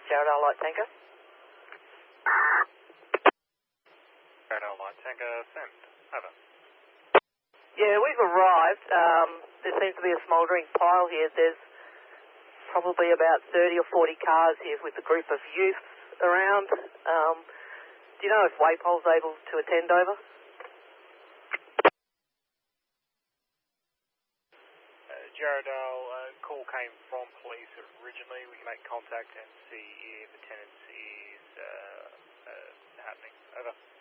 Jaredale Light Tanker. Jaredale Light Tanker, send. Over. Yeah, we've arrived. There seems to be a smouldering pile here. There's probably about 30 or 40 cars here with a group of youths around. Do you know if Waypole's able to attend over? Jaredale, call came from police originally. We can make contact and see if attendance is happening. Over.